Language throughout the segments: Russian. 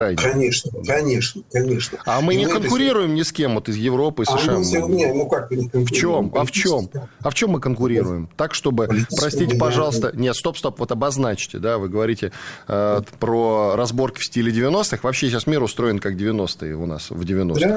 Конечно, конечно, конечно. А мы не конкурируем ни с кем вот из Европы, США. Ну как не конкурируем? В чем мы конкурируем? Так, чтобы, простите, пожалуйста... Нет, стоп, вот обозначьте, да, вы говорите про разборки в стиле 90-х. Вообще сейчас мир устроен как 90-е у нас, в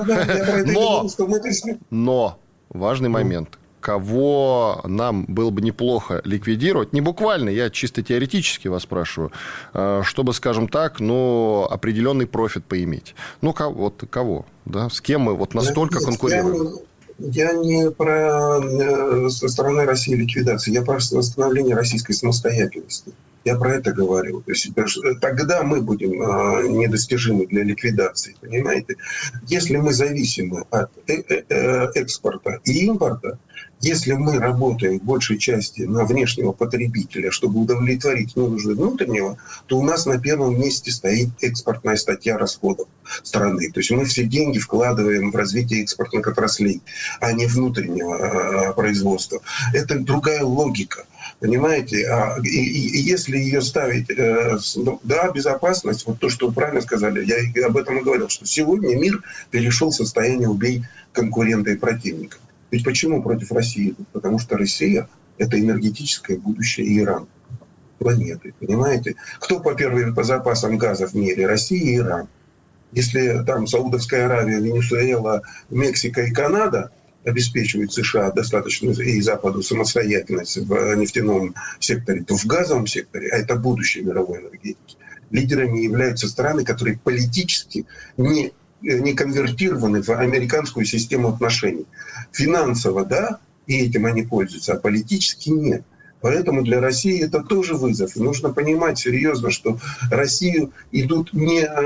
90-х. Но важный момент. Кого нам было бы неплохо ликвидировать, не буквально, я чисто теоретически вас спрашиваю, чтобы, скажем так, определенный профит поиметь. Кого? Да? С кем мы настолько конкурируем? Я не про со стороны России ликвидации, я про восстановление российской самостоятельности. Я про это говорю. То есть, тогда мы будем недостижимы для ликвидации, понимаете? Если мы зависимы от экспорта и импорта, если мы работаем в большей части на внешнего потребителя, чтобы удовлетворить нужды внутреннего, то у нас на первом месте стоит экспортная статья расходов страны. То есть мы все деньги вкладываем в развитие экспортных отраслей, а не внутреннего производства. Это другая логика. Понимаете? И если ее ставить... Да, безопасность, вот то, что вы правильно сказали, я об этом и говорил, что сегодня мир перешел в состояние «убей конкурента и противника». Ведь почему против России? Потому что Россия – это энергетическое будущее Ирана, планеты. Понимаете? Кто по запасам газа в мире? Россия и Иран. Если там Саудовская Аравия, Венесуэла, Мексика и Канада обеспечивают США достаточно и Западу самостоятельность в нефтяном секторе, то в газовом секторе, а это будущее мировой энергетики, лидерами являются страны, которые политически не конвертированы в американскую систему отношений. Финансово, да, и этим они пользуются, а политически нет. Поэтому для России это тоже вызов. И нужно понимать серьезно, что Россию идут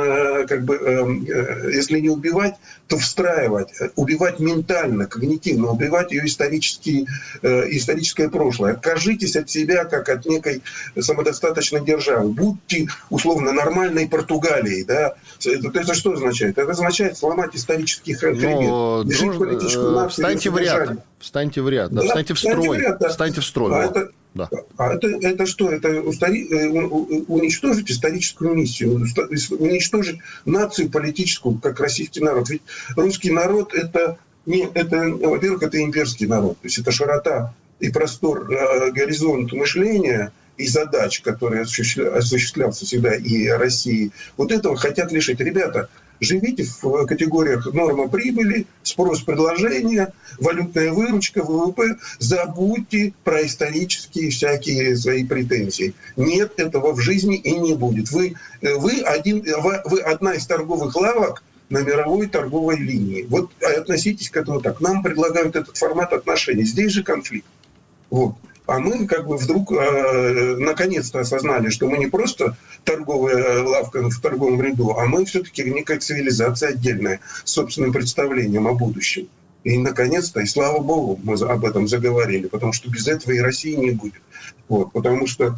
если не убивать, то встраивать. Убивать ментально, когнитивно, убивать ее историческое прошлое. Откажитесь от себя, как от некой самодостаточной державы. Будьте, условно, нормальной Португалией. Да? Это что означает? Это означает сломать исторический хребет. Лишить политическую нацию. Встаньте в ряд. Да, встаньте в строй. Встаньте в строй. Это что? Это уничтожить историческую миссию, уничтожить нацию политическую, как российский народ. Ведь русский народ во-первых, это имперский народ, то есть это широта и простор, горизонт мышления и задач, которые осуществлялся всегда и России. Вот этого хотят лишить. Ребята, живите в категориях норма прибыли, спрос предложения, валютная выручка, ВВП. Забудьте про исторические всякие свои претензии. Нет этого в жизни и не будет. Вы одна из торговых лавок на мировой торговой линии. Вот относитесь к этому так. Нам предлагают этот формат отношений. Здесь же конфликт. Вот. А мы вдруг наконец-то осознали, что мы не просто торговая лавка в торговом ряду, а мы все-таки некая цивилизация отдельная с собственным представлением о будущем. И наконец-то, и слава богу, мы об этом заговорили, потому что без этого и России не будет. Вот, потому что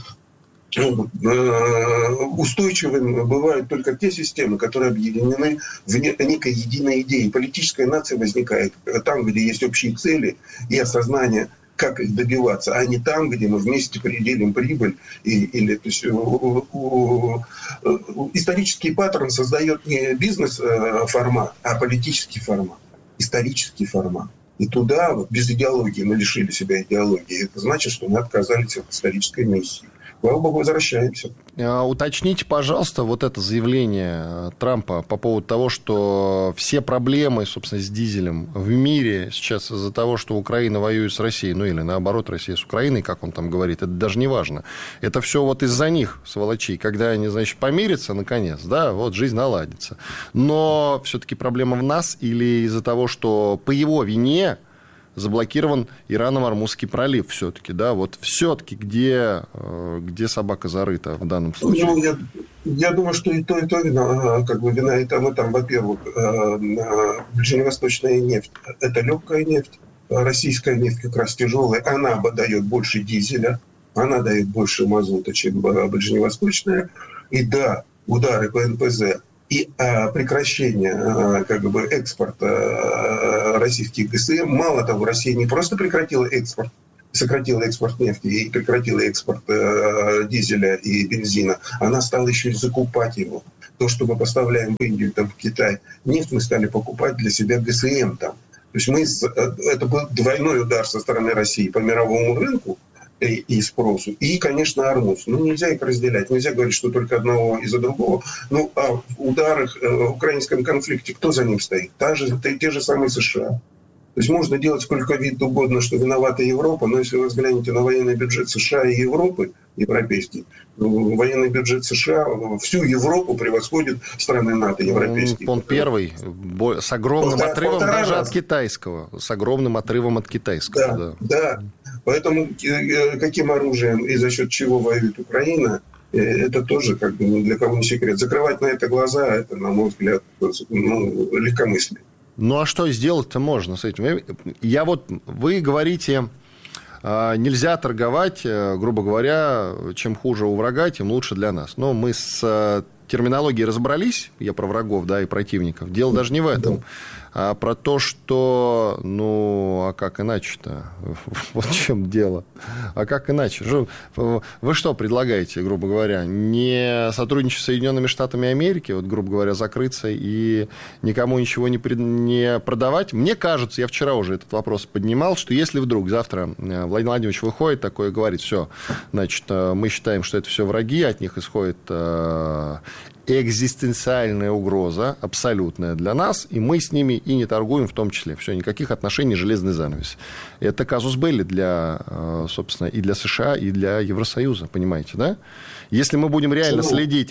устойчивыми бывают только те системы, которые объединены в некой единой идее. Политическая нация возникает там, где есть общие цели и осознание, как их добиваться, а не там, где мы вместе делим прибыль. Исторический паттерн создает не бизнес-формат, а политический формат, исторический формат. И туда, без идеологии, мы лишили себя идеологии. Это значит, что мы отказались от исторической миссии. Слава богу, возвращаемся. Уточните, пожалуйста, вот это заявление Трампа по поводу того, что все проблемы, собственно, с дизелем в мире сейчас из-за того, что Украина воюет с Россией, или наоборот, Россия с Украиной, как он там говорит, это даже не важно. Это все вот из-за них, сволочей, когда они, помирятся, наконец, да, вот жизнь наладится. Но все-таки проблема в нас или из-за того, что по его вине заблокирован Ирано-Мармузский пролив все-таки, да, вот все-таки где собака зарыта в данном случае? Я думаю, что и то вина, вина и там. Во-первых, ближневосточная нефть – это легкая нефть, российская нефть как раз тяжелая, она дает больше дизеля, она дает больше мазута, чем ближневосточная, и да, удары по НПЗ и прекращение экспорта российских ГСМ. Мало того, Россия не просто прекратила экспорт сократила экспорт нефти и прекратила экспорт дизеля и бензина, она стала еще и закупать его. То, что мы поставляем в Индию, там, в Китай, нефть мы стали покупать для себя ГСМ там. То есть это был двойной удар со стороны России по мировому рынку и спросу, и, конечно, Ормуз. Нельзя их разделять, нельзя говорить, что только одного из-за другого. А в ударах в украинском конфликте кто за ним стоит? Те же самые США. То есть можно делать сколько вид угодно, что виновата Европа, но если вы взглянете на военный бюджет США и Европы, европейский, военный бюджет США всю Европу превосходит страны НАТО европейские. Он первый, с огромным отрывом даже от китайского. С огромным отрывом от китайского. Да. Поэтому каким оружием и за счет чего воюет Украина, это тоже ни для кого не секрет. Закрывать на это глаза, это, на мой взгляд, легкомыслие. А что сделать-то можно с этим? Вы говорите, нельзя торговать, грубо говоря, чем хуже у врага, тем лучше для нас. Но мы с терминологией разобрались, я про врагов, да, и противников. Дело даже не в этом, а про то, что, а как иначе-то? Вот в чем дело. А как иначе? Вы что предлагаете, грубо говоря? Не сотрудничать с Соединенными Штатами Америки, грубо говоря, закрыться и никому ничего не продавать? Мне кажется, я вчера уже этот вопрос поднимал, что если вдруг завтра Владимир Владимирович выходит такой и говорит, все, значит, мы считаем, что это все враги, от них исходит экзистенциальная угроза, абсолютная для нас, и мы с ними и не торгуем в том числе. Все, никаких отношений, железный занавес. Это казус белли собственно, и для США, и для Евросоюза, понимаете, да? Если мы будем реально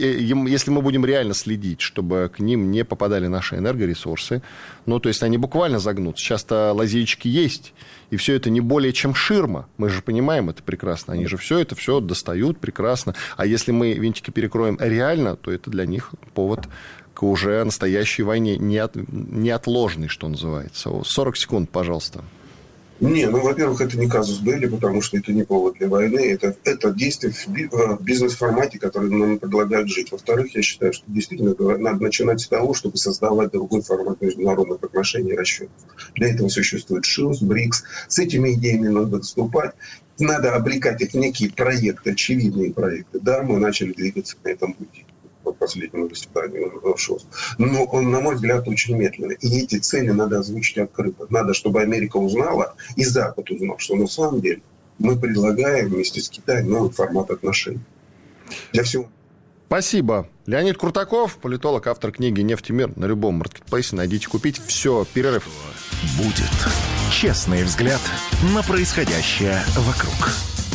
следить, чтобы к ним не попадали наши энергоресурсы, то есть они буквально загнутся. Сейчас-то лазейки есть, и все это не более чем ширма. Мы же понимаем это прекрасно. Они же все достают прекрасно. А если мы винтики перекроем реально, то это для них повод к уже настоящей войне, неотложной, что называется. 40 секунд, пожалуйста. Во-первых, это не казус белли, потому что это не повод для войны. Это действие в бизнес-формате, который нам предлагают жить. Во-вторых, я считаю, что действительно надо начинать с того, чтобы создавать другой формат международных отношений и расчетов. Для этого существует ШИЛС, БРИКС. С этими идеями надо выступать. Надо облекать их в некие проекты, очевидные проекты. Да, мы начали двигаться на этом пути по последнему заседанию в ШОС. Но он, на мой взгляд, очень медленно. И эти цели надо озвучить открыто. Надо, чтобы Америка узнала, и Запад узнал, что на самом деле мы предлагаем вместе с Китаем новый формат отношений. Для всего. Спасибо. Леонид Крутаков, политолог, автор книги «Нефть и мир». На любом маркетплейсе найдите, купить. Все, перерыв. Будет честный взгляд на происходящее вокруг.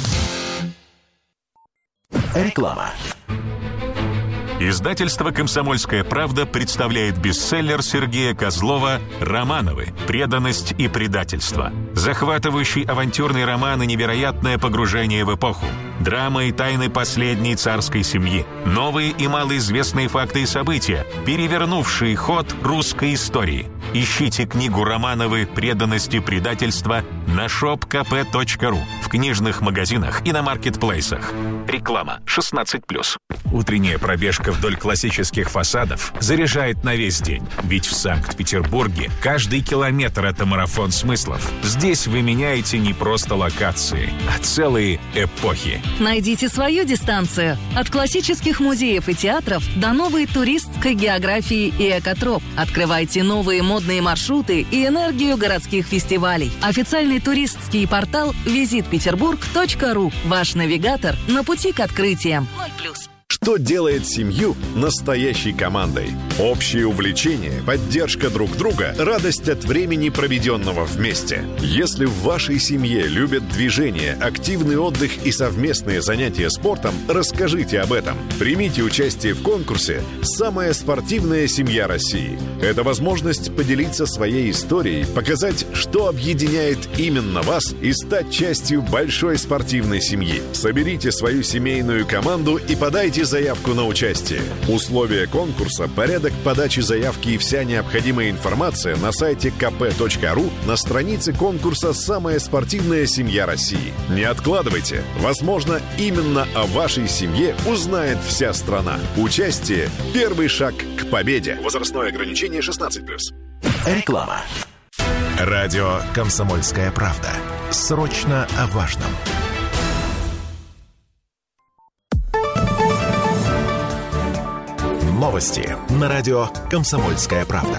Реклама. Издательство «Комсомольская правда» представляет бестселлер Сергея Козлова «Романовы. Преданность и предательство». Захватывающий авантюрный роман и невероятное погружение в эпоху. Драма и тайны последней царской семьи. Новые и малоизвестные факты и события, перевернувшие ход русской истории. Ищите книгу «Романовы. Преданность и предательство» на shopkp.ru, в книжных магазинах и на маркетплейсах. Реклама 16+. Утренняя пробежка вдоль классических фасадов заряжает на весь день. Ведь в Санкт-Петербурге каждый километр — это марафон смыслов. Здесь вы меняете не просто локации, а целые эпохи. Найдите свою дистанцию. От классических музеев и театров до новой туристской географии и экотроп. Открывайте новые модные маршруты и энергию городских фестивалей. Официальный туристский портал visitpeterburg.ru. Ваш навигатор на пути к открытиям. 0+. Что делает семью настоящей командой? Общее увлечение, поддержка друг друга, радость от времени, проведенного вместе. Если в вашей семье любят движение, активный отдых и совместные занятия спортом, расскажите об этом. Примите участие в конкурсе «Самая спортивная семья России». Это возможность поделиться своей историей, показать, что объединяет именно вас, и стать частью большой спортивной семьи. Соберите свою семейную команду и подайте заявку на участие. Условия конкурса, порядок подачи заявки и вся необходимая информация на сайте kp.ru на странице конкурса «Самая спортивная семья России». Не откладывайте. Возможно, именно о вашей семье узнает вся страна. Участие – первый шаг к победе. Возрастное ограничение 16+. Реклама. Радио «Комсомольская правда». Срочно о важном. Новости на радио «Комсомольская правда».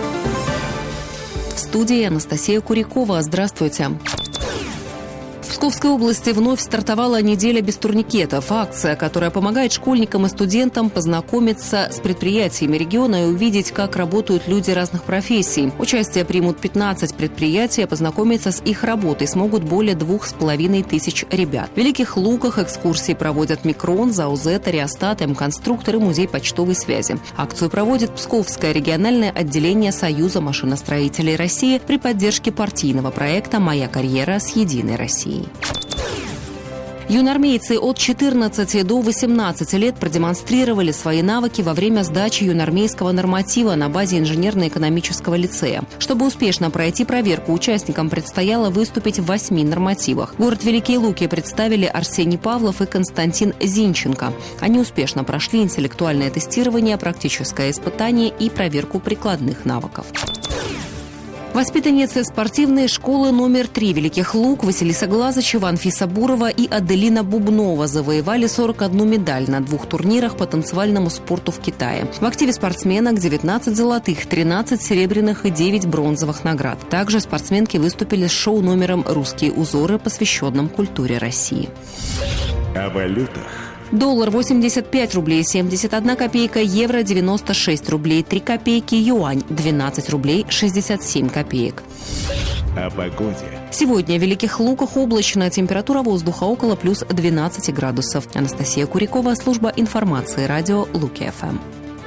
В студии Анастасия Курякова. Здравствуйте. В Псковской области вновь стартовала неделя без турникетов. Акция, которая помогает школьникам и студентам познакомиться с предприятиями региона и увидеть, как работают люди разных профессий. Участие примут 15 предприятий, а познакомиться с их работой смогут более 2500 ребят. В Великих Луках экскурсии проводят Микрон, Заузет, Реостат, М-конструктор и Музей почтовой связи. Акцию проводит Псковское региональное отделение Союза машиностроителей России при поддержке партийного проекта «Моя карьера с Единой Россией». Юноармейцы от 14 до 18 лет продемонстрировали свои навыки во время сдачи юноармейского норматива на базе инженерно-экономического лицея. Чтобы успешно пройти проверку, участникам предстояло выступить в 8 нормативах. Город Великие Луки представили Арсений Павлов и Константин Зинченко. Они успешно прошли интеллектуальное тестирование, практическое испытание и проверку прикладных навыков. Воспитанницы спортивной школы номер 3 Великих Лук Василиса Глазычева, Анфиса Бурова и Аделина Бубнова завоевали 41 медаль на 2 турнирах по танцевальному спорту в Китае. В активе спортсменок 19 золотых, 13 серебряных и 9 бронзовых наград. Также спортсменки выступили с шоу-номером «Русские узоры», посвященным культуре России. О валютах. Доллар 85 рублей 71 копейка, евро 96 рублей 3 копейки, юань 12 рублей 67 копеек. О погоде. Сегодня в Великих Луках облачно, температура воздуха около плюс 12 градусов. Анастасия Курякова, служба информации, радио Луки-ФМ.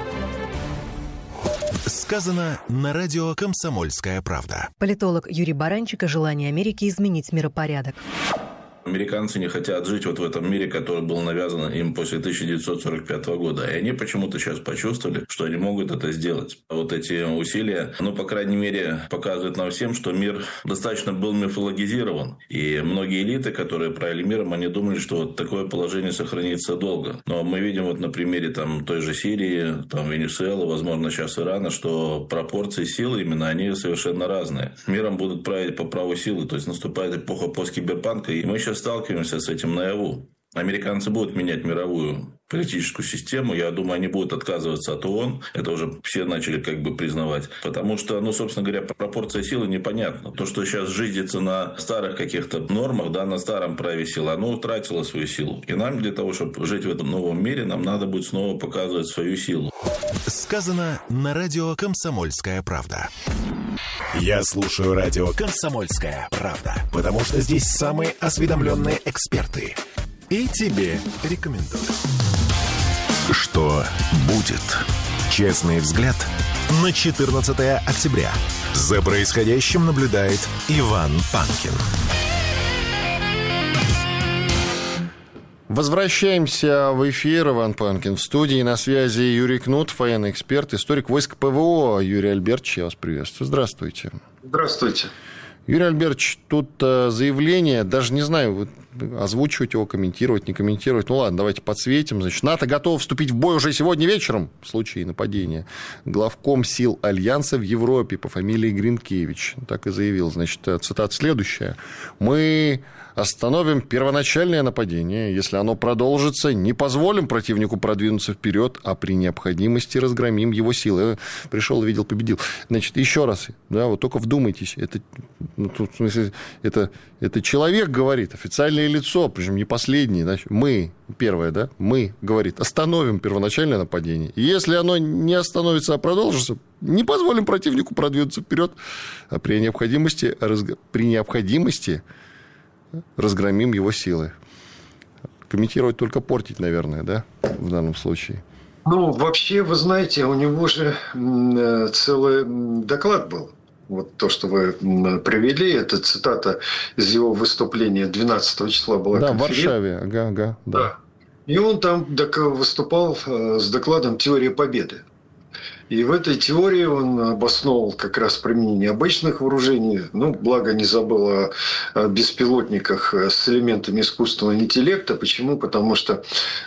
Сказано на радио «Комсомольская правда». Политолог Юрий Баранчик о желании Америки изменить миропорядок. Американцы не хотят жить вот в этом мире, который был навязан им после 1945 года. И они почему-то сейчас почувствовали, что они могут это сделать. Вот эти усилия, по крайней мере, показывают нам всем, что мир достаточно был мифологизирован. И многие элиты, которые правили миром, они думали, что вот такое положение сохранится долго. Но мы видим вот на примере той же Сирии, Венесуэлы, возможно, сейчас Ирана, что пропорции силы именно, они совершенно разные. Миром будут править по праву силы. То есть наступает эпоха посткиберпанка, и мы сейчас сталкиваемся с этим наяву. Американцы будут менять мировую политическую систему. Я думаю, они будут отказываться от ООН. Это уже все начали признавать. Потому что, собственно говоря, пропорция силы непонятна. То, что сейчас жизнится на старых каких-то нормах, на старом праве силы, оно утратило свою силу. И нам для того, чтобы жить в этом новом мире, нам надо будет снова показывать свою силу. Сказано на радио «Комсомольская правда». Я слушаю радио «Комсомольская правда», потому что здесь самые осведомленные эксперты. И тебе рекомендую. Что будет? Честный взгляд на 14 октября. За происходящим наблюдает Иван Панкин. Возвращаемся в эфир. Иван Панкин в студии. На связи Юрий Кнут, военный эксперт, историк войск ПВО. Юрий Альбертович, я вас приветствую. Здравствуйте. Здравствуйте. Юрий Альбертович, тут заявление, даже не знаю, озвучивать его, комментировать, не комментировать. Ладно, давайте подсветим. Значит, НАТО готово вступить в бой уже сегодня вечером в случае нападения. Главком сил Альянса в Европе по фамилии Гринкевич так и заявил. Значит, цитата следующая. «Мы остановим первоначальное нападение. Если оно продолжится, не позволим противнику продвинуться вперед, а при необходимости разгромим его силы». Пришел, видел, победил. Значит, еще раз, вот только вдумайтесь. Это, тут, в смысле, это человек говорит, официальное лицо, причем не последний. Значит, мы, первое, мы, говорит, остановим первоначальное нападение. Если оно не остановится, а продолжится, не позволим противнику продвинуться вперед, а при необходимости разгромим его силы. Комментировать только портить, наверное, в данном случае. Вообще, вы знаете, у него же целый доклад был. Вот то, что вы привели, это цитата из его выступления 12 числа была. Да, в Варшаве. Ага, да. И он там выступал с докладом «Теория победы». И в этой теории он обосновывал как раз применение обычных вооружений. Благо не забыл о беспилотниках с элементами искусственного интеллекта. Почему? Потому что,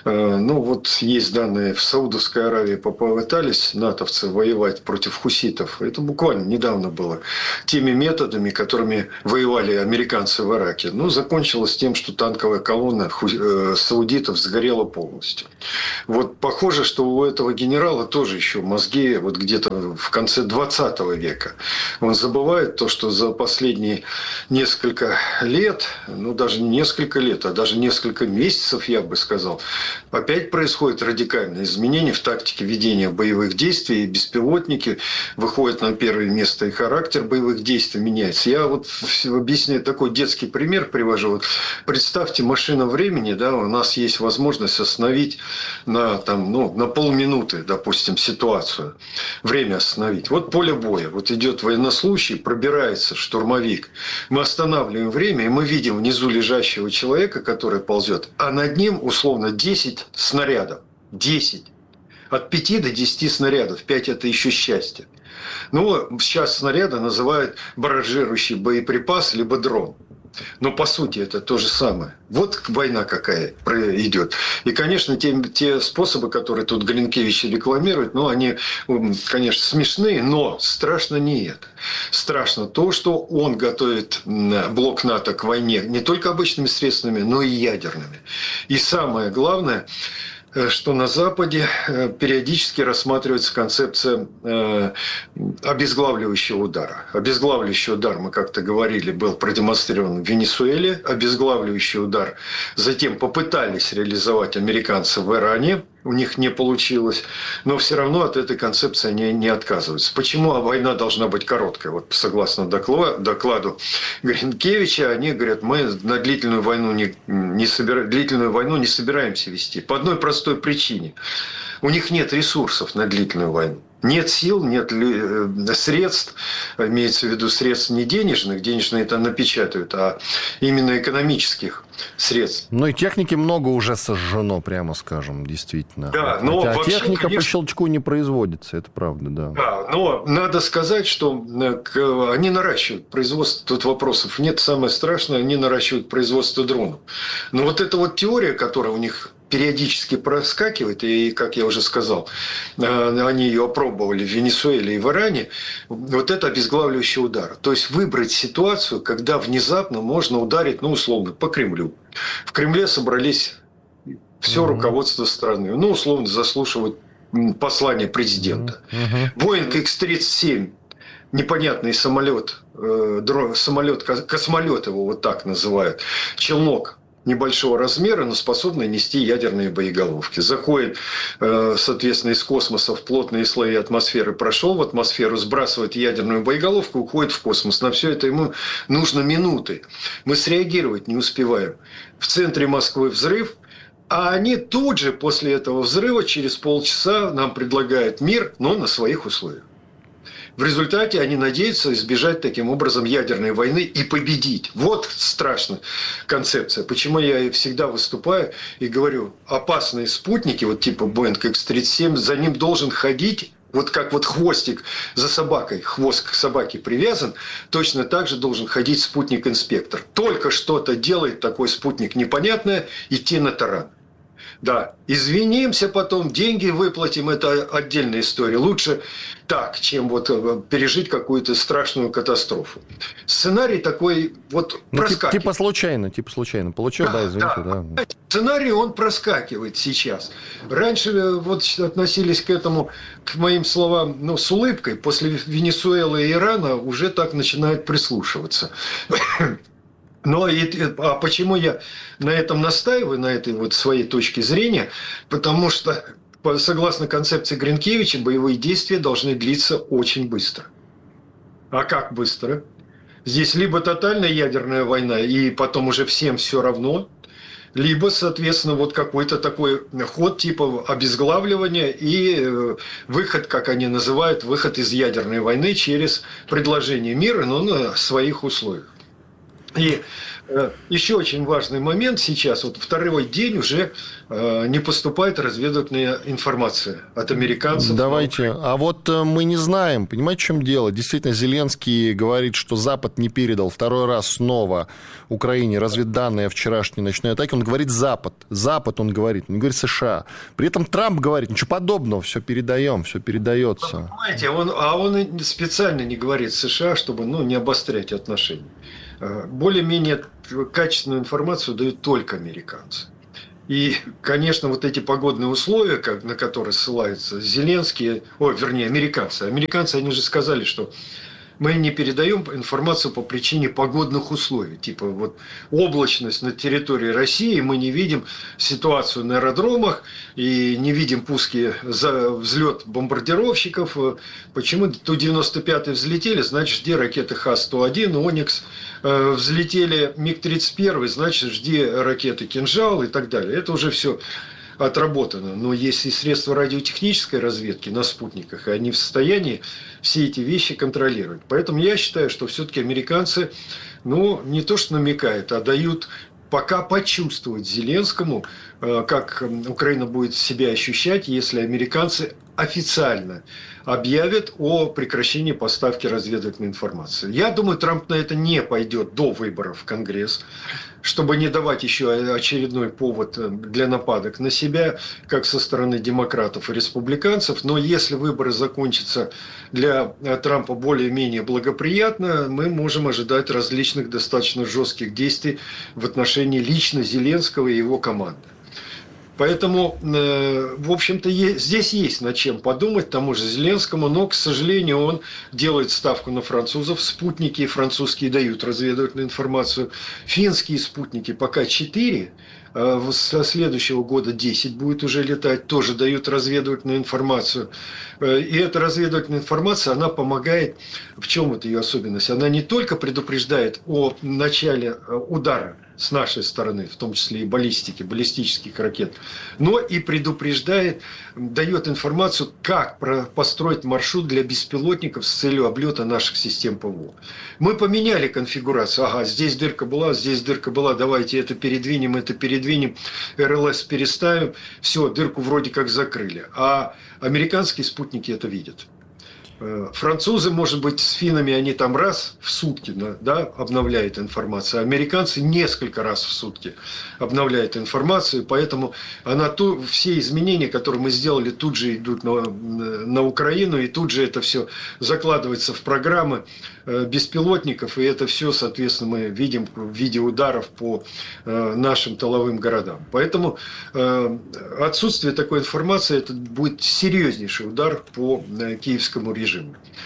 есть данные, в Саудовской Аравии попытались натовцы воевать против хуситов. Это буквально недавно было. Теми методами, которыми воевали американцы в Ираке. Закончилось тем, что танковая колонна саудитов сгорела полностью. Похоже, что у этого генерала тоже еще мозги где-то в конце 20 века. Он забывает то, что за последние несколько лет, даже не несколько лет, а даже несколько месяцев, я бы сказал, опять происходит радикальное изменение в тактике ведения боевых действий, и беспилотники выходят на первое место, и характер боевых действий меняется. Я объясняю такой детский пример, привожу. Представьте, машина времени, у нас есть возможность остановить на полминуты, допустим, ситуацию. Время остановить. Поле боя. Идет военнослужащий, пробирается штурмовик. Мы останавливаем время, и мы видим внизу лежащего человека, который ползет, а над ним условно 10 снарядов. 10. От 5 до 10 снарядов. 5 – это еще счастье. Сейчас снаряды называют барражирующий боеприпас либо дрон. Но по сути это то же самое. Война какая идет. И, конечно, те способы, которые тут Гринкевич рекламирует, они, конечно, смешные, но страшно не это. Страшно то, что он готовит блок НАТО к войне не только обычными средствами, но и ядерными. И самое главное, что на Западе периодически рассматривается концепция обезглавливающего удара. Обезглавливающий удар, мы как-то говорили, был продемонстрирован в Венесуэле. Обезглавливающий удар затем попытались реализовать американцы в Иране. У них не получилось. Но все равно от этой концепции они не отказываются. Почему война должна быть короткой? Согласно докладу Гринкевича, они говорят, мы на длительную войну не собираемся вести. По одной простой причине. У них нет ресурсов на длительную войну. Нет сил, нет средств, имеется в виду средств не денежных, денежные это напечатают, а именно экономических средств. И техники много уже сожжено, прямо скажем, действительно. Да, но вообще, техника, конечно, по щелчку не производится, это правда, да. Да, но надо сказать, что они наращивают производство, тут вопросов нет, самое страшное, они наращивают производство дронов. Но эта теория, которая у них периодически проскакивает, и, как я уже сказал, они ее опробовали в Венесуэле и в Иране, это обезглавливающий удар. То есть выбрать ситуацию, когда внезапно можно ударить, условно, по Кремлю. В Кремле собрались все руководство страны, условно, заслушивать послание президента. Боинг X-37, непонятный самолет, космолет его так называют, челнок небольшого размера, но способный нести ядерные боеголовки. Заходит, соответственно, из космоса в плотные слои атмосферы, прошел в атмосферу, сбрасывает ядерную боеголовку, уходит в космос. На все это ему нужно минуты. Мы среагировать не успеваем. В центре Москвы взрыв, а они тут же после этого взрыва через полчаса нам предлагают мир, но на своих условиях. В результате они надеются избежать таким образом ядерной войны и победить. Страшная концепция. Почему я всегда выступаю и говорю, опасные спутники, типа Боинг X-37, за ним должен ходить, как хвостик за собакой, хвост к собаке привязан, точно так же должен ходить спутник-инспектор. Только что-то делает такой спутник непонятное, идти на таран. Да, извинимся потом, деньги выплатим, это отдельная история. Лучше так, чем пережить какую-то страшную катастрофу. Сценарий такой проскакивает. Типа случайно. Получил, извините. Да. Сценарий, он проскакивает сейчас. Раньше относились к этому, к моим словам, с улыбкой. После Венесуэлы и Ирана уже так начинают прислушиваться. А почему я на этом настаиваю, на этой своей точке зрения? Потому что, согласно концепции Гринкевича, боевые действия должны длиться очень быстро. А как быстро? Здесь либо тотальная ядерная война, и потом уже всем все равно, либо, соответственно, какой-то такой ход типа обезглавливания и выход, как они называют, выход из ядерной войны через предложение мира, но на своих условиях. И еще очень важный момент сейчас, вот второй день уже не поступает разведывательная информация от американцев. Давайте, а вот мы не знаем, понимаете, в чем дело? Действительно, Зеленский говорит, что Запад не передал второй раз снова Украине разведданные о вчерашней ночной атаке. Он говорит Запад, он говорит, он не говорит США. При этом Трамп говорит, ничего подобного, все передаем, все передается. Вы понимаете, он специально не говорит США, чтобы не обострять отношения. Более-менее качественную информацию дают только американцы. И, конечно, вот эти погодные условия, на которые ссылаются Зеленский, американцы. Американцы, они же сказали, что мы не передаем информацию по причине погодных условий. Типа вот облачность на территории России, мы не видим ситуацию на аэродромах и не видим пуски за взлет бомбардировщиков. Почему Ту-95 взлетели, значит, жди ракеты Х-101, «Оникс». Взлетели МиГ-31, значит, жди ракеты «Кинжал» и так далее. Это уже все отработано. Но есть и средства радиотехнической разведки на спутниках, и они в состоянии все эти вещи контролировать. Поэтому я считаю, что все-таки американцы, не то что намекают, а дают пока почувствовать Зеленскому, как Украина будет себя ощущать, если американцы официально объявят о прекращении поставки разведывательной информации. Я думаю, Трамп на это не пойдет до выборов в Конгресс, чтобы не давать еще очередной повод для нападок на себя, как со стороны демократов и республиканцев. Но если выборы закончатся для Трампа более-менее благоприятно, мы можем ожидать различных достаточно жестких действий в отношении лично Зеленского и его команды. Поэтому, в общем-то, здесь есть над чем подумать тому же Зеленскому, но, к сожалению, он делает ставку на французов. Спутники французские дают разведывательную информацию. Финские спутники пока 4, со следующего года 10 будет уже летать, тоже дают разведывательную информацию. И эта разведывательная информация, она помогает, в чем вот ее особенность? Она не только предупреждает о начале удара с нашей стороны, в том числе и баллистических ракет, но и предупреждает, дает информацию, как построить маршрут для беспилотников с целью облета наших систем ПВО. Мы поменяли конфигурацию. Здесь дырка была, давайте это передвинем, РЛС переставим, все, дырку вроде как закрыли. А американские спутники это видят. Французы, может быть, с финнами они там раз в сутки обновляют информацию, а американцы несколько раз в сутки обновляют информацию, поэтому все изменения, которые мы сделали, тут же идут на Украину, и тут же это все закладывается в программы беспилотников, и это все, соответственно, мы видим в виде ударов по нашим тыловым городам. Поэтому отсутствие такой информации, это будет серьезнейший удар по киевскому режиму.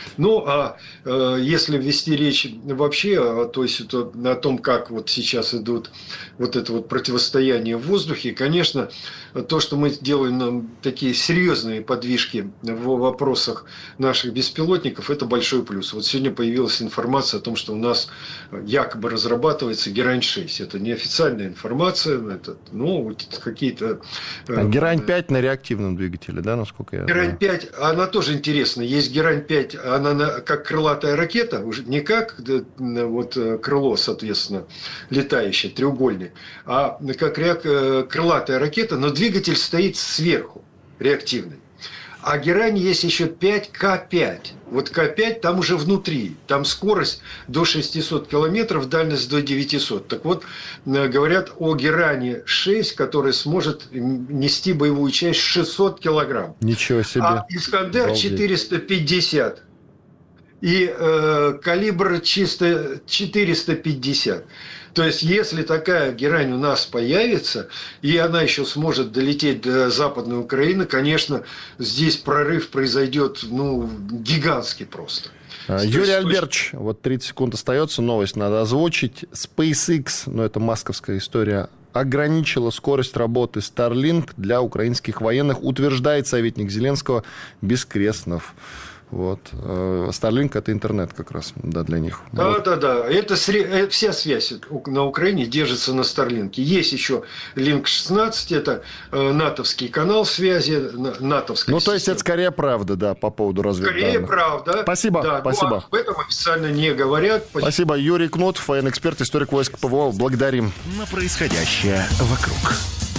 Если вести речь вообще о том, как вот сейчас идут вот это вот противостояние в воздухе, конечно, то, что мы делаем такие серьезные подвижки в вопросах наших беспилотников, это большой плюс. Вот сегодня появилась информация о том, что у нас якобы разрабатывается Герань-6. Это неофициальная информация, это какие-то... Герань-5 на реактивном двигателе, да, насколько я знаю? Герань-5, она тоже интересна. Есть Герань-5, она как крылатая ракета, уже не как крыло, соответственно, летающее, треугольник, а как крылатая ракета, но двигатель стоит сверху, реактивный. А Герань есть еще 5К5. Вот К5 там уже внутри. Там скорость до 600 километров, дальность до 900. Так вот, говорят о Геране-6, который сможет нести боевую часть 600 килограмм. Ничего себе. А Искандер 450. И калибр чисто 450. То есть, если такая Герань у нас появится, и она еще сможет долететь до Западной Украины, конечно, здесь прорыв произойдет, гигантский просто. Юрий Альбертович, 30 секунд остается, новость надо озвучить. SpaceX, это масковская история, ограничила скорость работы Starlink для украинских военных, утверждает советник Зеленского Бескреснов. Вот. Starlink – это интернет как раз, да, для них. Да. Это вся связь на Украине держится на Starlink. Есть еще Link-16, это натовский канал связи, натовская система. То есть, это скорее правда, да, по поводу разведданных. Скорее правда. Спасибо, да, спасибо. Об этом официально не говорят. Спасибо. Юрий Кнут, военный-эксперт, историк войск ПВО. Благодарим. На происходящее вокруг.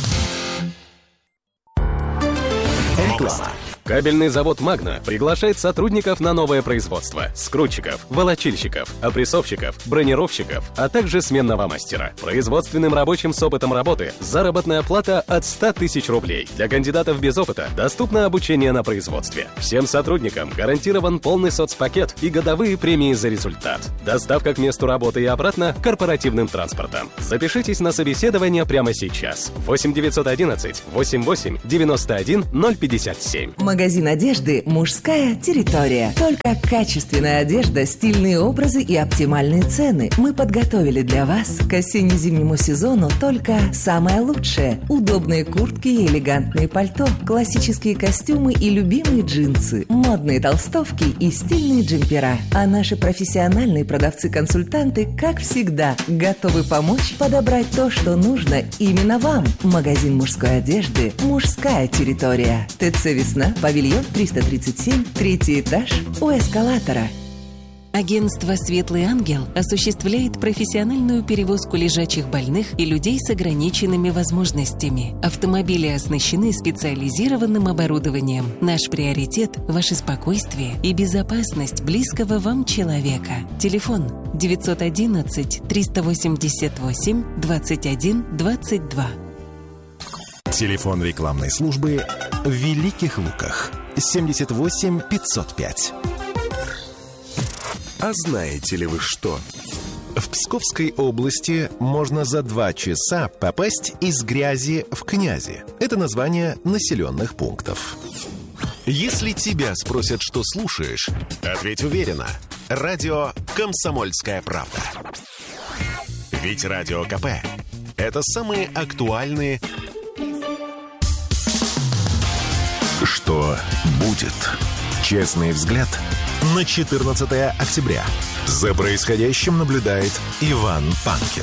Реклама. Кабельный завод «Магна» приглашает сотрудников на новое производство. Скрутчиков, волочильщиков, опрессовщиков, бронировщиков, а также сменного мастера. Производственным рабочим с опытом работы заработная плата от 100 тысяч рублей. Для кандидатов без опыта доступно обучение на производстве. Всем сотрудникам гарантирован полный соцпакет и годовые премии за результат. Доставка к месту работы и обратно корпоративным транспортом. Запишитесь на собеседование прямо сейчас. 8 911 88 91 057. Магазин одежды «Мужская территория». Только качественная одежда, стильные образы и оптимальные цены. Мы подготовили для вас к осенне-зимнему сезону только самое лучшее. Удобные куртки и элегантные пальто, классические костюмы и любимые джинсы, модные толстовки и стильные джемпера. А наши профессиональные продавцы-консультанты, как всегда, готовы помочь подобрать то, что нужно именно вам. Магазин мужской одежды «Мужская территория». ТЦ «Весна», павильон 337, 3-й этаж у эскалатора. Агентство «Светлый ангел» осуществляет профессиональную перевозку лежачих больных и людей с ограниченными возможностями. Автомобили оснащены специализированным оборудованием. Наш приоритет – ваше спокойствие и безопасность близкого вам человека. Телефон 911 388 21 22. Телефон рекламной службы в Великих Луках 78 505. А знаете ли вы что? В Псковской области можно за 2 часа попасть из Грязи в Князи. Это название населенных пунктов. Если тебя спросят, что слушаешь, ответь уверенно. Радио «Комсомольская правда». Ведь Радио КП – это самые актуальные... Что будет? Честный взгляд на 14 октября. За происходящим наблюдает Иван Панкин.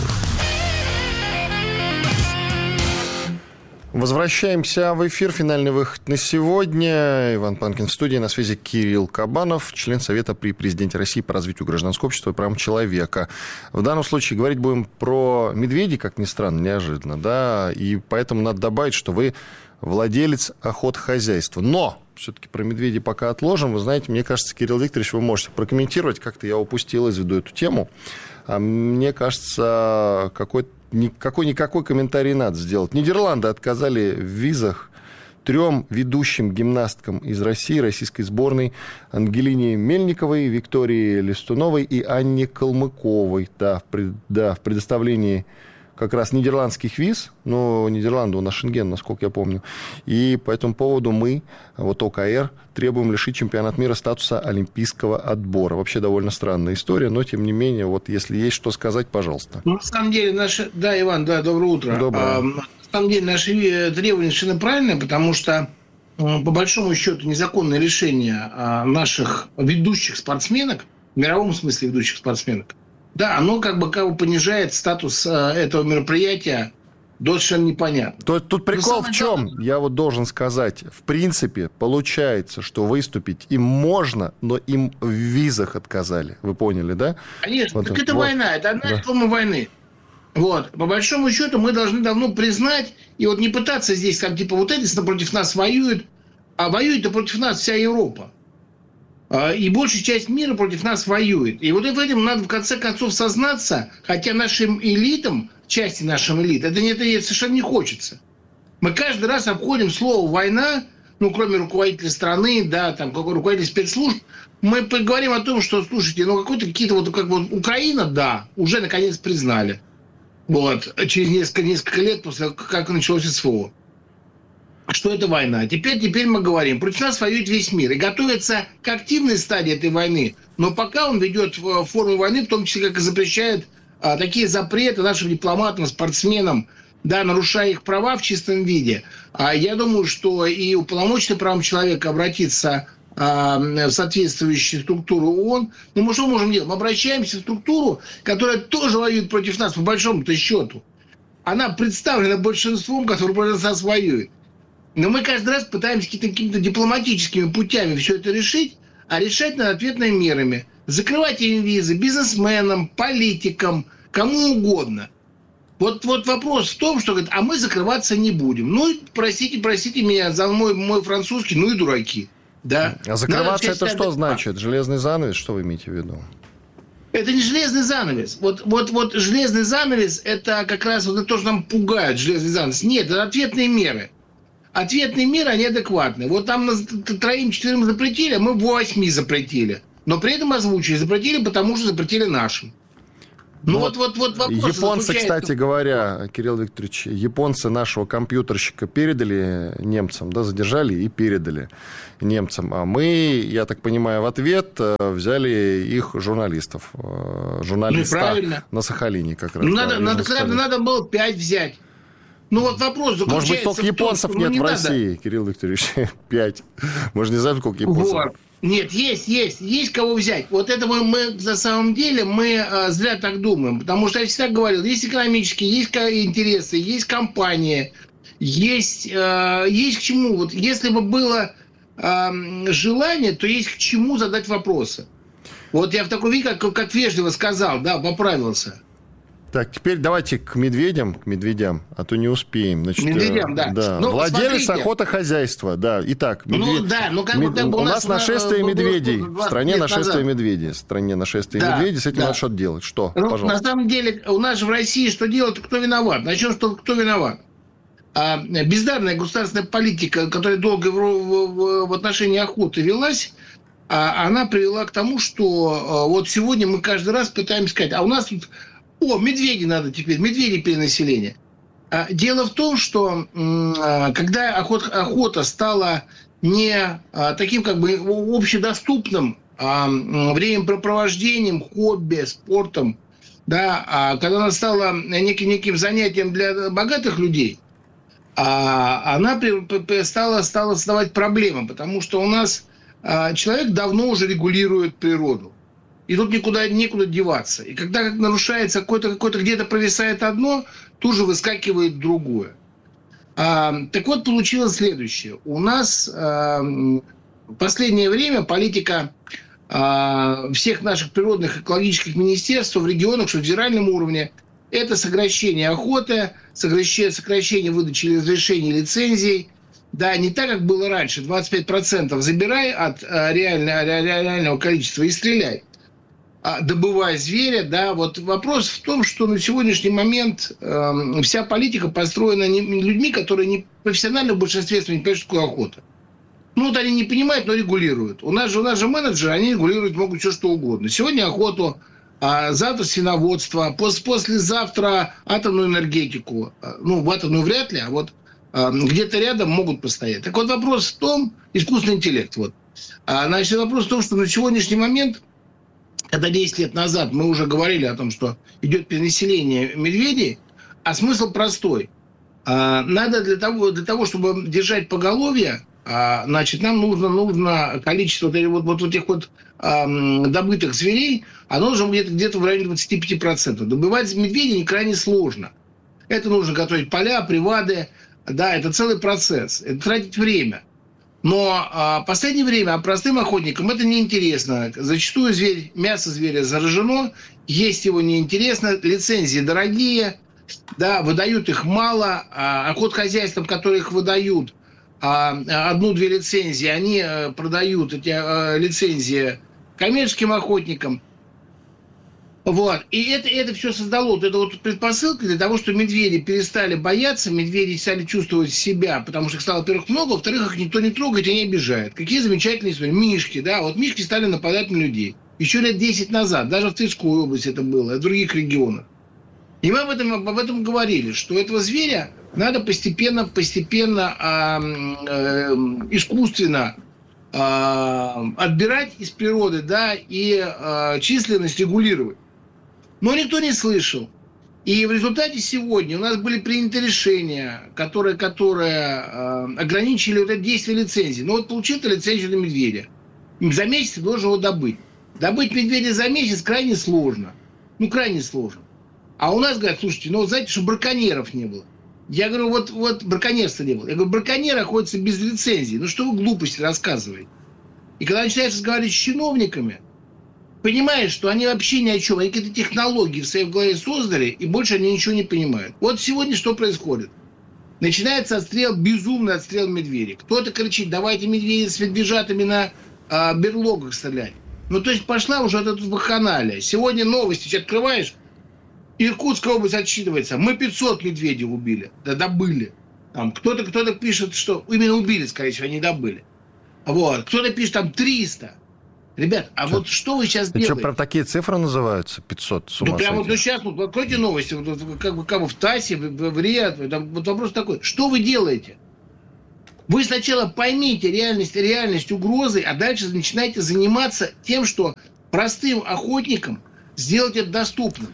Возвращаемся в эфир. Финальный выход на сегодня. Иван Панкин в студии. На связи Кирилл Кабанов, член Совета при Президенте России по развитию гражданского общества и правам человека. В данном случае говорить будем про медведей, как ни странно, неожиданно, да, и поэтому надо добавить, что вы владелец охотхозяйства. Но все-таки про медведей пока отложим. Вы знаете, мне кажется, Кирилл Викторович, вы можете прокомментировать. Как-то я упустил из виду эту тему. Мне кажется, какой-никакой комментарий надо сделать. Нидерланды отказали в визах 3 ведущим гимнасткам из России, российской сборной: Ангелине Мельниковой, Виктории Листуновой и Анне Калмыковой. Да, в предоставлении как раз нидерландских виз, но Нидерланды у нас Шенген, насколько я помню. И по этому поводу мы, вот ОКР, требуем лишить чемпионат мира статуса олимпийского отбора. Вообще довольно странная история, но тем не менее, вот если есть что сказать, пожалуйста. Ну, на самом деле, Да, Иван, да, доброе утро. Доброе. На самом деле, наши требования совершенно правильные, потому что, по большому счету, незаконное решение наших ведущих спортсменок, в мировом смысле ведущих спортсменок, да, оно как бы понижает статус этого мероприятия до совершенно непонятно. Тут прикол в чем? Я вот должен сказать, в принципе, получается, что выступить им можно, но им в визах отказали. Вы поняли, да? Конечно, так это война, это одна форма войны. Вот. По большому счету мы должны давно признать, и вот не пытаться здесь, как типа вот эти против нас воюют, а воюет-то против нас вся Европа. И большая часть мира против нас воюет. И вот в этом надо в конце концов сознаться, хотя нашим элитам, части нашим элит, это совершенно не хочется. Мы каждый раз обходим слово «война», ну, кроме руководителя страны, да, там, какой руководитель спецслужб, мы поговорим о том, что, слушайте, ну, какие-то вот, как бы, Украина, да, уже наконец признали. Вот, через несколько лет после как началось СВО. Что это война. Теперь мы говорим, против нас воюет весь мир. И готовится к активной стадии этой войны. Но пока он ведет в форме войны, в том числе, как и запрещает такие запреты нашим дипломатам, спортсменам, да, нарушая их права в чистом виде. Я думаю, что и уполномоченный правам человека обратится в соответствующую структуру ООН. Но мы что можем делать? Мы обращаемся в структуру, которая тоже воюет против нас, по большому-то счету. Она представлена большинством, которое против нас воюет. Но мы каждый раз пытаемся какими-то дипломатическими путями все это решить, а решать надо ответными мерами. Закрывать им визы бизнесменам, политикам, кому угодно. Вот вопрос в том, что говорит, а мы закрываться не будем. Ну, простите меня за мой французский, ну и дураки. Да. А закрываться это что значит? Железный занавес? Что вы имеете в виду? Это не железный занавес. Вот железный занавес, это как раз вот то, что нам пугает, железный занавес. Нет, это ответные меры. Ответные меры, они адекватные. Вот там 3-4 запретили, а мы 8 запретили. Но при этом озвучили. Запретили, потому что запретили нашим. Ну вот вопрос. Японцы, кстати говоря, Кирилл Викторович, японцы нашего компьютерщика передали немцам, да, задержали и передали немцам. А мы, я так понимаю, в ответ взяли их журналистов. Журналиста на Сахалине как раз. Надо было 5 взять. Ну вот вопрос заключается. Может быть, только японцев нет в России, Кирилл Викторович. 5. Мы же не знаем, сколько японцев. Вот. Нет, есть кого взять. Вот это мы на самом деле зря так думаем. Потому что я всегда говорил, есть экономические, есть интересы, есть компании, есть к чему. Вот если бы было желание, то есть к чему задать вопросы. Вот я в таком виде, как вежливо сказал, да, поправился. Так, теперь давайте к медведям, а то не успеем. Значит, медведям, да. Ну, владелец охотохозяйства, да. Итак, у нас нашествие медведей. В стране нашествие медведей. С этим надо что-то делать. Что? Пожалуйста. На самом деле, у нас же в России что делать, кто виноват? Начнем, что кто виноват. Бездарная государственная политика, которая долго в отношении охоты велась, она привела к тому, что вот сегодня мы каждый раз пытаемся сказать, а у нас тут медведи надо теперь, медведи перенаселение. Дело в том, что когда охота стала не таким как бы общедоступным времяпрепровождением, хобби, спортом, да, а когда она стала неким занятием для богатых людей, она стала создавать проблемы, потому что у нас человек давно уже регулирует природу. И тут некуда деваться. И когда нарушается какое-то где-то провисает одно, тут же выскакивает другое. Так вот, получилось следующее. У нас в последнее время политика всех наших природных экологических министерств в регионах, что в федеральном уровне, это сокращение охоты, сокращение выдачи разрешений, лицензий. Да, не так, как было раньше. 25% забирай от реального количества и стреляй. Добывая зверя, да, вот вопрос в том, что на сегодняшний момент вся политика построена людьми, которые не профессионально в большинстве не понимают, что такое охота. Ну, вот они не понимают, но регулируют. У нас же менеджеры, они регулируют могут все что угодно. Сегодня охоту, завтра свиноводство, послезавтра атомную энергетику. Ну, в атомную вряд ли, а вот где-то рядом могут постоять. Так вот вопрос в том, искусственный интеллект, вот. Значит, вопрос в том, что на сегодняшний момент, когда 10 лет назад мы уже говорили о том, что идет перенаселение медведей, а смысл простой. Надо для того, чтобы держать поголовье, значит, нам нужно количество вот этих добытых зверей, оно уже где-то в районе 25%. Добывать медведей крайне сложно. Это нужно готовить поля, привады, да, это целый процесс, это тратить время. Но в последнее время простым охотникам это неинтересно. Зачастую мясо зверя заражено, есть его неинтересно, лицензии дорогие, да, выдают их мало, охотхозяйствам, которые их выдают, 1-2 лицензии, они продают эти лицензии коммерческим охотникам. Вот. И это все создало вот эту вот предпосылку для того, что медведи перестали бояться, медведи стали чувствовать себя, потому что их стало, во-первых, много, во-вторых, их никто не трогает и не обижает. Какие замечательные истории. Мишки, да, вот мишки стали нападать на людей. Еще лет 10 назад, даже в Тверской области это было, и в других регионах. И мы об этом говорили, что этого зверя надо постепенно, искусственно отбирать из природы, да, и численность регулировать. Но никто не слышал. И в результате сегодня у нас были приняты решения, которые ограничили вот это действие лицензии. Ну вот получил ты лицензию на медведя. За месяц ты должен его добыть. Добыть медведя за месяц крайне сложно. Крайне сложно. А у нас говорят, слушайте, знаете, что браконьеров не было. Я говорю, вот браконьерства не было. Я говорю, браконьеры охотятся без лицензии. Что вы глупости рассказываете? И когда начинаешь разговаривать с чиновниками, понимаешь, что они вообще ни о чем. Они какие-то технологии в своей голове создали, и больше они ничего не понимают. Вот сегодня что происходит? Начинается безумный отстрел медведей. Кто-то кричит, давайте медведей с медвежатами на берлогах стрелять. То есть пошла уже вот эта вакханалия. Сегодня новости открываешь, Иркутская область отсчитывается. Мы 500 медведей убили. Да добыли. Там кто-то пишет, что именно убили, скорее всего, не добыли. Вот. Кто-то пишет там 300. Ребят, вот что вы сейчас делаете? Что, про такие цифры называются? 500, с ума прямо сейчас, откройте новости, в ТАССе, в РИА, вот вопрос такой. Что вы делаете? Вы сначала поймите реальность угрозы, а дальше начинайте заниматься тем, что простым охотникам сделать это доступным.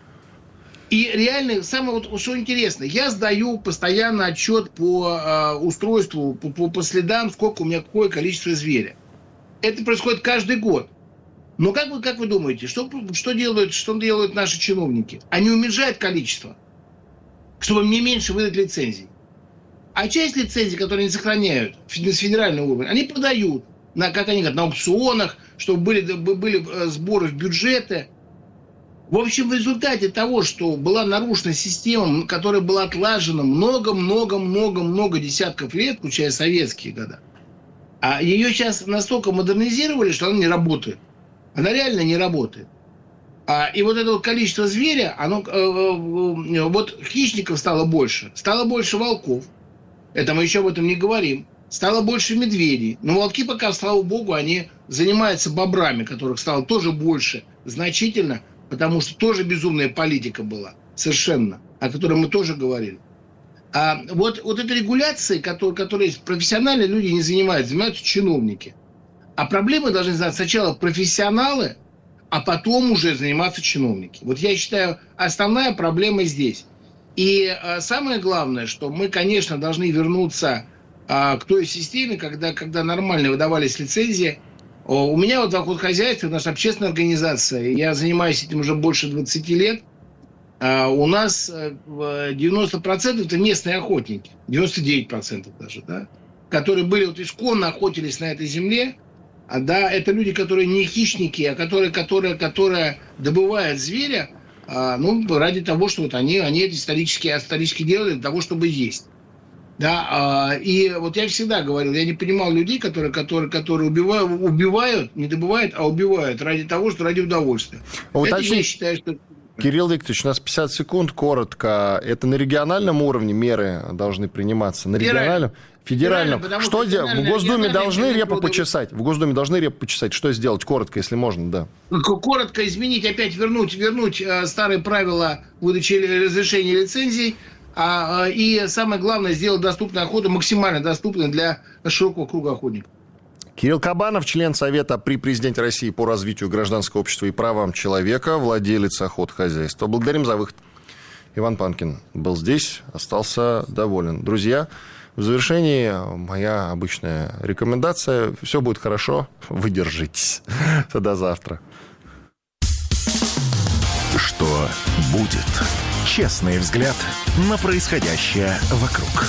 И реально, самое что интересно, я сдаю постоянно отчет по устройству, по следам, сколько у меня какое количество зверя. Это происходит каждый год. Но как вы думаете, что делают наши чиновники? Они уменьшают количество, чтобы мне меньше выдать лицензий. А часть лицензий, которые они сохраняют с федерального уровня, они продают на аукционах, чтобы были сборы в бюджеты. В общем, в результате того, что была нарушена система, которая была отлажена много десятков лет, включая советские годы, а ее сейчас настолько модернизировали, что она не работает. Она реально не работает. И вот это количество зверя, хищников стало больше волков. Это мы еще об этом не говорим. Стало больше медведей. Но волки пока, слава богу, они занимаются бобрами, которых стало тоже больше значительно, потому что тоже безумная политика была. Совершенно. О которой мы тоже говорили. А вот этой регуляцией, которой профессиональные люди не занимаются чиновники. А проблемы должны знать сначала профессионалы, а потом уже заниматься чиновники. Вот я считаю, основная проблема здесь. И самое главное, что мы, конечно, должны вернуться к той системе, когда нормально выдавались лицензии. У меня в охотхозяйстве, у нас общественная организация, я занимаюсь этим уже больше 20 лет. У нас 90% это местные охотники, 99% даже, да, которые были исконно охотились на этой земле. Это люди, которые не хищники, а которые добывают зверя, ради того, что они это исторически делали для того, чтобы есть. Да, и я всегда говорил, я не понимал людей, которые убивают, не добывают, а убивают ради удовольствия. Это я считаю, что... Кирилл Викторович, у нас 50 секунд, коротко. Это на региональном уровне меры должны приниматься? На региональном? Федеральном. Что делать? В Госдуме должны репу почесать? Что сделать? Коротко, если можно, да. Коротко изменить, опять вернуть старые правила выдачи разрешений лицензий. И самое главное, сделать доступную охоту, максимально доступной для широкого круга охотников. Кирилл Кабанов, член Совета при президенте России по развитию гражданского общества и правам человека, владелец охотхозяйства. Благодарим за выход. Иван Панкин был здесь, остался доволен. Друзья, в завершении моя обычная рекомендация. Все будет хорошо, вы держитесь. До завтра. Что будет? Честный взгляд на происходящее вокруг.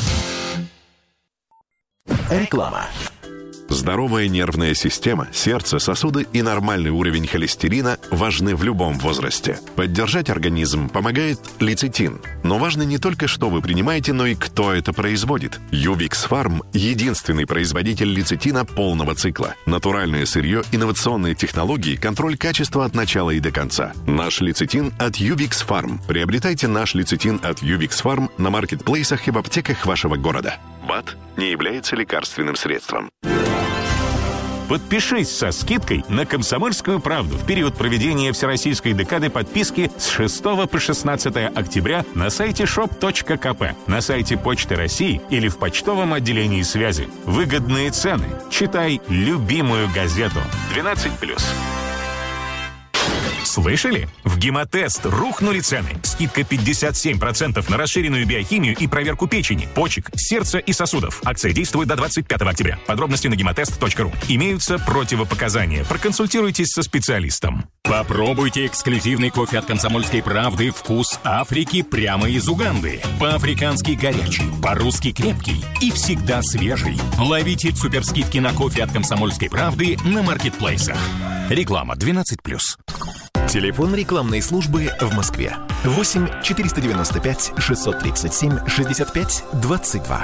Реклама. Здоровая нервная система, сердце, сосуды и нормальный уровень холестерина важны в любом возрасте. Поддержать организм помогает лецитин. Но важно не только, что вы принимаете, но и кто это производит. Ювикс Фарм – единственный производитель лецитина полного цикла. Натуральное сырье, инновационные технологии, контроль качества от начала и до конца. Наш лецитин от Ювикс Фарм. Приобретайте наш лецитин от Ювикс Фарм на маркетплейсах и в аптеках вашего города. БАД не является лекарственным средством. Подпишись со скидкой на «Комсомольскую правду» в период проведения Всероссийской декады подписки с 6 по 16 октября на сайте shop.kp, на сайте Почты России или в почтовом отделении связи. Выгодные цены. Читай любимую газету. 12+. Слышали? В Гемотест рухнули цены. Скидка 57% на расширенную биохимию и проверку печени, почек, сердца и сосудов. Акция действует до 25 октября. Подробности на gematest.ru. Имеются противопоказания. Проконсультируйтесь со специалистом. Попробуйте эксклюзивный кофе от «Комсомольской правды» «Вкус Африки» прямо из Уганды. По-африкански горячий, по-русски крепкий и всегда свежий. Ловите суперскидки на кофе от «Комсомольской правды» на маркетплейсах. Реклама 12+. Телефон рекламной службы в Москве. 8 495 637 65 22.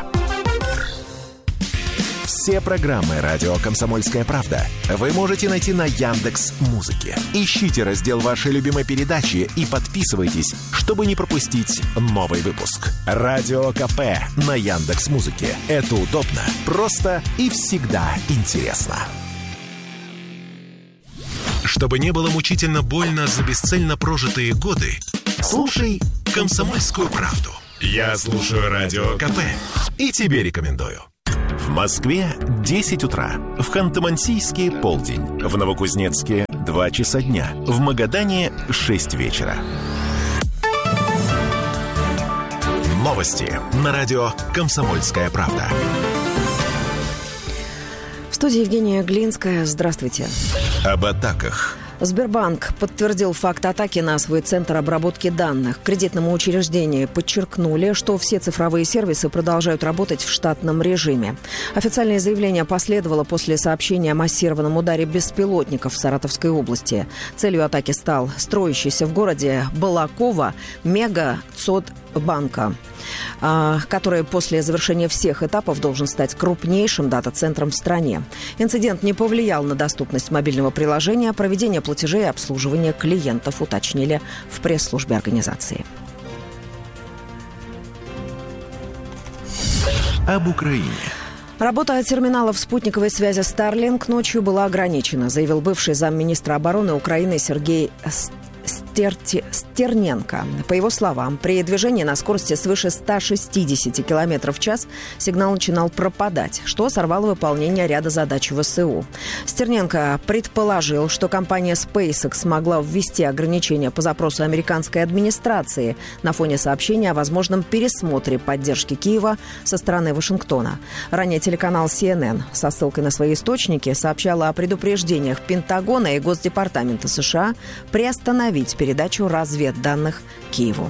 Все программы «Радио Комсомольская правда» вы можете найти на Яндекс.Музыке. Ищите раздел вашей любимой передачи и подписывайтесь, чтобы не пропустить новый выпуск. Радио КП на Яндекс.Музыке. Это удобно, просто и всегда интересно. Чтобы не было мучительно больно за бесцельно прожитые годы, слушай «Комсомольскую правду». Я слушаю Радио КП и тебе рекомендую. В Москве 10 утра, в Ханты-Мансийске полдень, в Новокузнецке 2 часа дня, в Магадане 6 вечера. Новости на радио «Комсомольская правда». В студии Евгения Глинская. Здравствуйте. Об атаках. Сбербанк подтвердил факт атаки на свой центр обработки данных. Кредитному учреждению подчеркнули, что все цифровые сервисы продолжают работать в штатном режиме. Официальное заявление последовало после сообщения о массированном ударе беспилотников в Саратовской области. Целью атаки стал строящийся в городе Балаково мега-ЦОД-банка, который после завершения всех этапов должен стать крупнейшим дата-центром в стране. Инцидент не повлиял на доступность мобильного приложения, проведение платежей и обслуживание клиентов, уточнили в пресс-службе организации. Об Украине. Работа терминалов спутниковой связи Starlink ночью была ограничена, заявил бывший замминистра обороны Украины Сергей Стерненко. По его словам, при движении на скорости свыше 160 км в час сигнал начинал пропадать, что сорвало выполнение ряда задач ВСУ. Стерненко предположил, что компания SpaceX смогла ввести ограничения по запросу американской администрации на фоне сообщения о возможном пересмотре поддержки Киева со стороны Вашингтона. Ранее телеканал CNN со ссылкой на свои источники сообщал о предупреждениях Пентагона и Госдепартамента США приостановить передачу разведданных Киеву.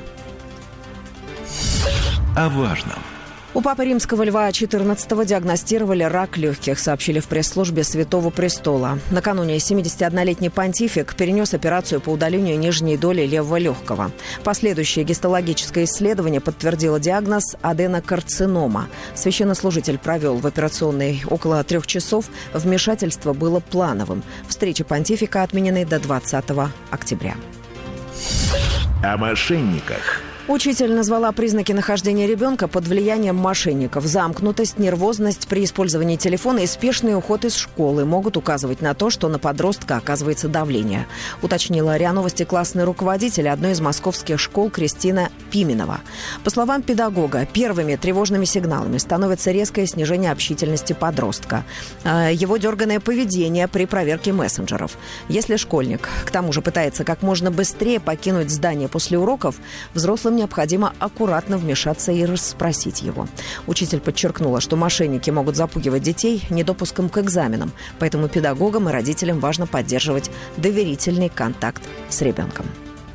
О важном. У Папы Римского Льва XIV диагностировали рак легких, сообщили в пресс-службе Святого Престола. Накануне 71-летний понтифик перенес операцию по удалению нижней доли левого легкого. Последующее гистологическое исследование подтвердило диагноз аденокарцинома. Священнослужитель провел в операционной около 3 часов. Вмешательство было плановым. Встречи понтифика отменены до 20 октября. О мошенниках. Учитель назвала признаки нахождения ребенка под влиянием мошенников. Замкнутость, нервозность при использовании телефона и спешный уход из школы могут указывать на то, что на подростка оказывается давление, уточнила РИА Новости классный руководитель одной из московских школ Кристина Пименова. По словам педагога, первыми тревожными сигналами становится резкое снижение общительности подростка, его дерганное поведение при проверке мессенджеров. Если школьник, к тому же, пытается как можно быстрее покинуть здание после уроков, взрослым необходимо аккуратно вмешаться и расспросить его. Учитель подчеркнула, что мошенники могут запугивать детей недопуском к экзаменам, поэтому педагогам и родителям важно поддерживать доверительный контакт с ребенком.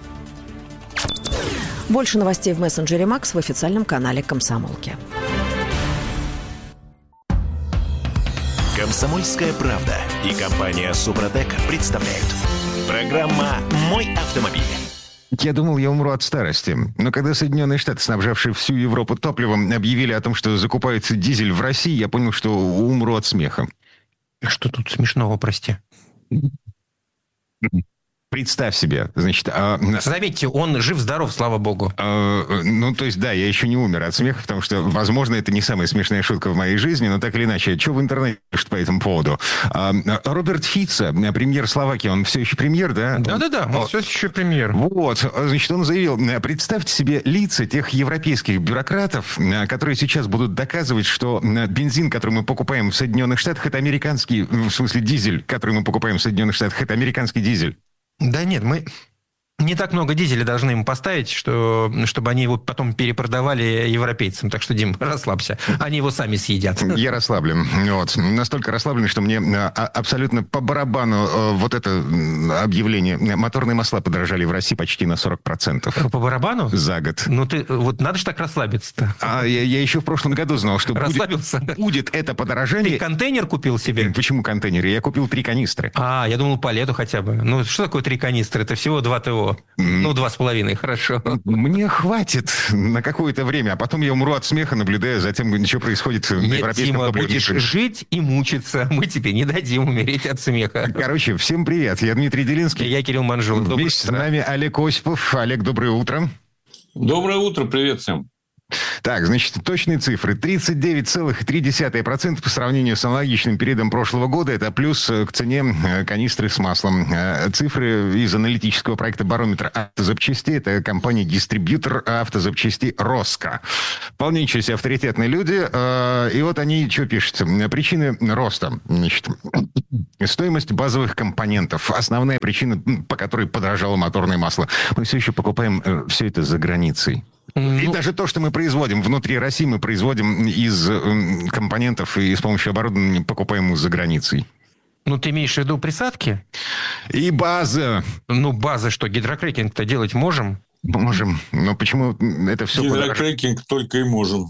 Больше новостей в мессенджере Макс в официальном канале «Комсомолки». «Комсомольская правда» и компания «Супротек» представляют. Программа «Мой автомобиль». Я думал, я умру от старости. Но когда Соединенные Штаты, снабжавшие всю Европу топливом, объявили о том, что закупается дизель в России, я понял, что умру от смеха. Что тут смешного, прости? Представь себе, значит... Заметьте, он жив-здоров, слава богу. Ну, то есть, да, я еще не умер от смеха, потому что, возможно, это не самая смешная шутка в моей жизни, но так или иначе, что в интернете пишут по этому поводу? Роберт Фицо, премьер Словакии, он все еще премьер, да? Да-да-да, он все еще премьер. Вот, значит, он заявил, представьте себе лица тех европейских бюрократов, которые сейчас будут доказывать, что бензин, который мы покупаем в Соединенных Штатах, это американский, в смысле дизель, который мы покупаем в Соединенных Штатах, это американский дизель. Да нет, мы Не так много дизеля должны им поставить, чтобы они его потом перепродавали европейцам. Так что, Дим, расслабься. Они его сами съедят. Я расслаблен. Вот. Настолько расслаблен, что мне абсолютно по барабану вот это объявление. Моторные масла подорожали в России почти на 40%. По барабану? За год. Ну, ты вот надо же так расслабиться-то. Я еще в прошлом году знал, что будет это подорожание. Ты контейнер купил себе? Почему контейнер? Я купил 3 канистры. Я думал, по лету хотя бы. Ну, что такое 3 канистры? Это всего 2 ТО. 2,5, хорошо. Мне хватит на какое-то время, а потом я умру от смеха, наблюдая за тем, что происходит на европейском Дима, топливном будешь рынке. Жить и мучиться. Мы тебе не дадим умереть от смеха. Короче, всем привет. Я Дмитрий Делинский. Я Кирилл Манжулов. Вместе с нами Олег Осипов. Олег, доброе утро. Доброе утро, привет всем. Так, значит, точные цифры. 39,3% по сравнению с аналогичным периодом прошлого года. Это плюс к цене канистры с маслом. Цифры из аналитического проекта «Барометр автозапчастей». Это компания-дистрибьютор автозапчастей «Роско». Вполне ничего себе авторитетные люди. И вот они что пишут. Причины роста. Значит, стоимость базовых компонентов. Основная причина, по которой подорожало моторное масло. Мы все еще покупаем все это за границей. И даже то, что мы производим внутри России, мы производим из компонентов и с помощью оборудования покупаем за границей. Ну, ты имеешь в виду присадки? И база. Ну, база что, гидрокрекинг-то делать можем? Можем. Но почему это все... Гидрокрекинг только и можем.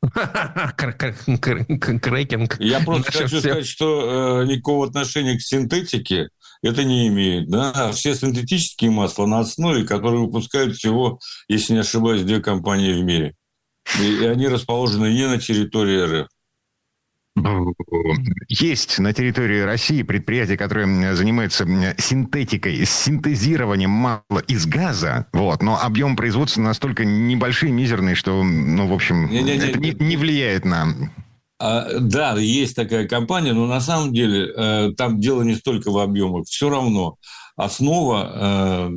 Крекинг. Я просто хочу сказать, что никакого отношения к синтетике это не имеет. Да? Все синтетические масла на основе, которые выпускают всего, если не ошибаюсь, 2 компании в мире. И они расположены не на территории РФ. Есть на территории России предприятия, которые занимаются синтетикой, синтезированием масла из газа, вот, но объем производства настолько небольшие, мизерные, что, ну, в общем, это не влияет на... Да, есть такая компания, но на самом деле там дело не столько в объемах. Все равно основа,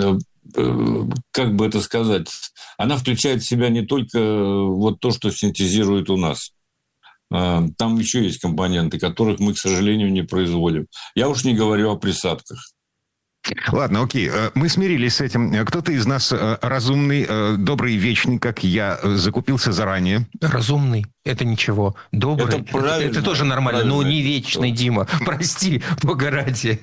как бы это сказать, она включает в себя не только вот то, что синтезирует у нас. Там еще есть компоненты, которых мы, к сожалению, не производим. Я уж не говорю о присадках. Ладно, окей. Мы смирились с этим. Кто-то из нас разумный, добрый, вечный, как я, закупился заранее. Разумный? Это ничего. Добрый? Это правильно. Это тоже нормально. Но не вечный, Дима. Прости, бога ради.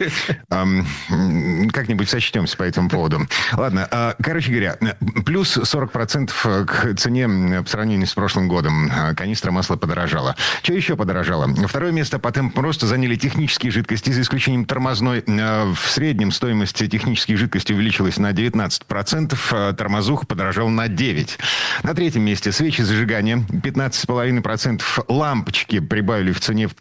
Как-нибудь сочтемся по этому поводу. Ладно, короче говоря, плюс 40% к цене по сравнению с прошлым годом. Канистра масла подорожала. Что еще подорожало? Второе место по темпу роста заняли технические жидкости, за исключением тормозной. В среднем стоимость технических жидкостей увеличилась на 19%, тормозуха подорожала на 9%. На третьем месте свечи зажигания 15,5%, лампочки прибавили в цене в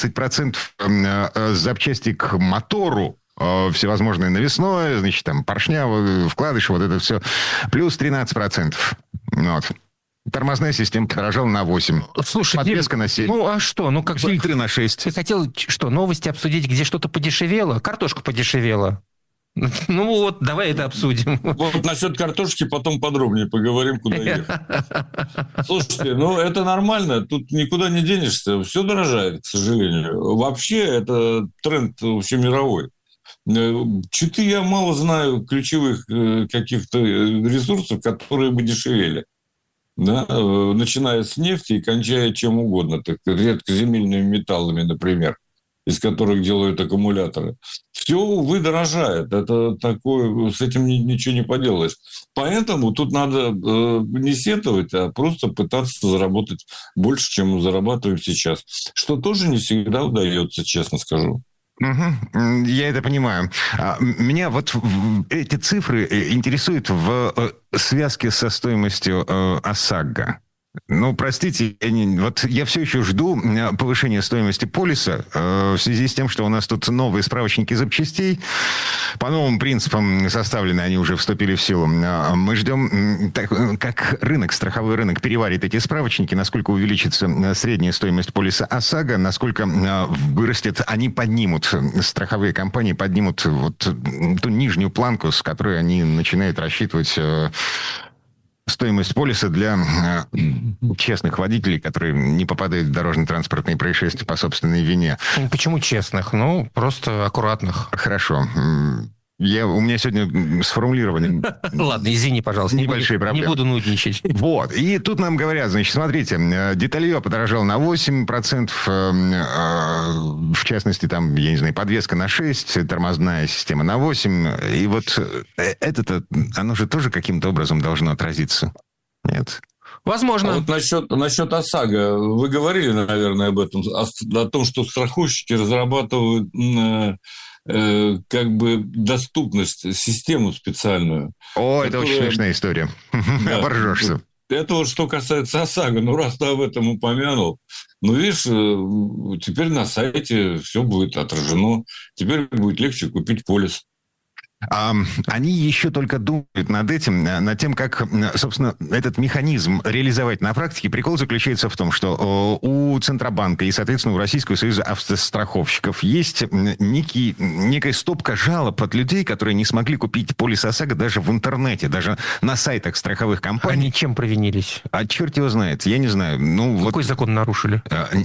13%, запчасти к мотору, всевозможное навесное, значит, там поршня, вкладыши, вот это все, плюс 13%. Вот. Тормозная система подорожала на 8%. Слушай, подвеска на 7%. Ну, а что? Ну, как фильтры на 6%. Ты хотел, что, новости обсудить, где что-то подешевело? Картошка подешевела. Ну вот, давай это обсудим. Вот насчет картошки потом подробнее поговорим, куда ехать. Слушайте, ну это нормально, тут никуда не денешься, все дорожает, к сожалению. Вообще это тренд всемировой. Чуть-чуть я мало знаю ключевых каких-то ресурсов, которые бы дешевели. Да? Начиная с нефти и кончая чем угодно, так редкоземельными металлами, например, из которых делают аккумуляторы. Все, увы, дорожает. Это такое, с этим ничего не поделаешь. Поэтому тут надо не сетовать, а просто пытаться заработать больше, чем мы зарабатываем сейчас. Что тоже не всегда удается, честно скажу. Угу, я это понимаю. Меня вот эти цифры интересуют в связке со стоимостью ОСАГО. Ну, простите, я все еще жду повышения стоимости полиса в связи с тем, что у нас тут новые справочники запчастей. По новым принципам составлены, они уже вступили в силу. Мы ждем, как страховой рынок переварит эти справочники, насколько увеличится средняя стоимость полиса ОСАГО, насколько вырастет, они поднимут, страховые компании поднимут вот ту нижнюю планку, с которой они начинают рассчитывать стоимость полиса для честных водителей, которые не попадают в дорожно-транспортные происшествия по собственной вине. Почему честных? Ну, просто аккуратных. Хорошо. У меня сегодня сформулирование. Ладно, извини, пожалуйста. Небольшие проблемы. Не буду нудничать. Вот. И тут нам говорят, значит, смотрите, деталье подорожало на 8%, в частности, там, я не знаю, подвеска на 6%, тормозная система на 8%. И вот это-то, оно же тоже каким-то образом должно отразиться. Нет? Возможно. А вот насчет ОСАГО. Вы говорили, наверное, об этом, о том, что страховщики разрабатывают как бы доступность, систему спеальную. Это очень смешная история. Оборжешься. Это вот что касается ОСАГО. Ну, раз ты об этом упомянул, видишь, теперь на сайте все будет отражено. Теперь будет легче купить полис. Они еще только думают над этим, над тем, как, собственно, этот механизм реализовать на практике. Прикол заключается в том, что у Центробанка и, соответственно, у Российского союза автостраховщиков есть некая стопка жалоб от людей, которые не смогли купить полис ОСАГО даже в интернете, даже на сайтах страховых компаний. Они чем провинились? А черт его знает, я не знаю. Какой закон нарушили?